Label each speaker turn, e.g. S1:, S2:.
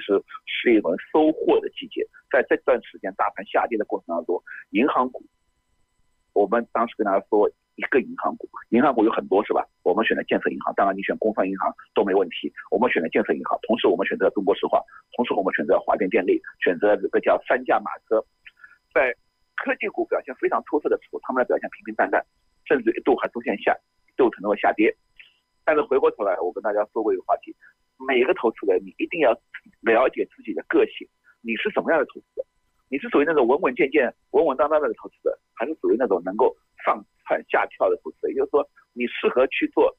S1: 实是一轮收获的季节。在这段时间大盘下跌的过程当中，银行股，我们当时跟大家说一个银行股有很多是吧？我们选择建设银行，当然你选工商银行都没问题。我们选择建设银行，同时我们选择中国石化，同时我们选择华电电力，选择这个叫三驾马车。在科技股表现非常出色的时候，他们的表现平平淡淡，甚至一度还出现一度可能会下跌。但是回过头来，我跟大家说过一个话题，每个投资人你一定要了解自己的个性，你是什么样的投资者？你是属于那种稳稳健健、稳稳当当的投资者，还是属于那种能够上蹿下跳的投资者？也就是说，你适合去做